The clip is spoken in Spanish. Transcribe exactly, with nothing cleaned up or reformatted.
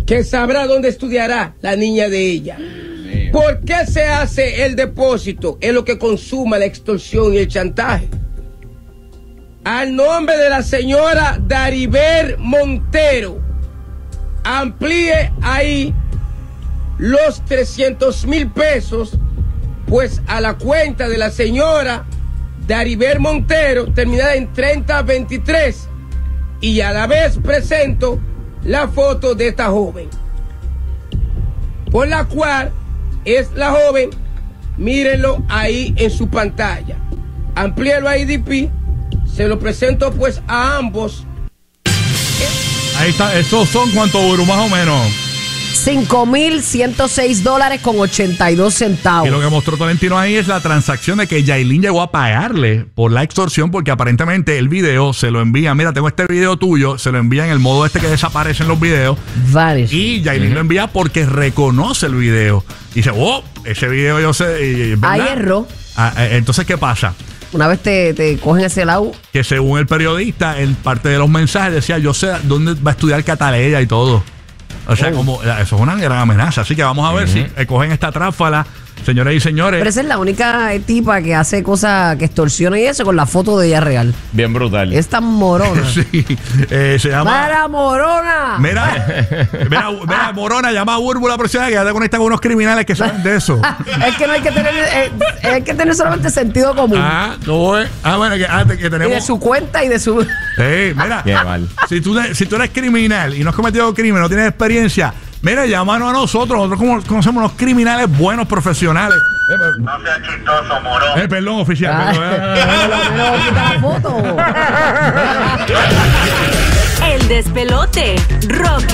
que sabrá dónde estudiará la niña de ella. ¿Por qué se hace el depósito? Es lo que consuma la extorsión y el chantaje. Al nombre de la señora Daribel Montero, amplíe ahí los trescientos mil pesos, pues a la cuenta de la señora Daribel Montero, terminada en treinta veintitrés, y a la vez presento la foto de esta joven, por la cual es la joven. Mírenlo ahí en su pantalla. Amplíelo a I D P. Se lo presento pues a ambos. Ahí está. ¿Esos son cuánto, Buru, más o menos? cinco mil ciento seis dólares con ochenta y dos centavos. Y lo que mostró Tolentino ahí es la transacción de que Yailin llegó a pagarle por la extorsión, porque aparentemente el video se lo envía. Mira, tengo este video tuyo, se lo envía en el modo este que desaparece en los videos. Vanish. Y Yailin uh-huh. lo envía porque reconoce el video. Y dice, oh, ese video yo sé. Hay error. Ah, entonces, ¿qué pasa? Una vez te, te cogen ese lado. Que según el periodista, en parte de los mensajes decía, yo sé dónde va a estudiar Cataleya y todo. O sea, oh. como eso es una gran amenaza. Así que vamos a ver uh-huh. si eh, cogen esta tráfala, señoras y señores. Pero esa es la única tipa que hace cosas que extorsiona y eso con la foto de ella real. Bien brutal. Es tan morona. Sí. Eh, se llama. ¡Mira, morona! Mira, mira, mira, morona, llama a Burbu la próxima que ya te conecta con unos criminales que saben de eso. Es que no hay que tener, eh, hay que tener solamente sentido común. Ah, no es. Ah, bueno, que, ah, que tenemos. Y de su cuenta y de su. Hey, mira, qué mal. Si tú, si tú eres criminal y no has cometido crimen, no tienes experiencia, mira, llámanos a nosotros. Nosotros como conocemos unos criminales buenos, profesionales. No seas chistoso, morón. Eh, perdón, oficial. Ah, perdón. no, quita la foto. El despelote. Rocky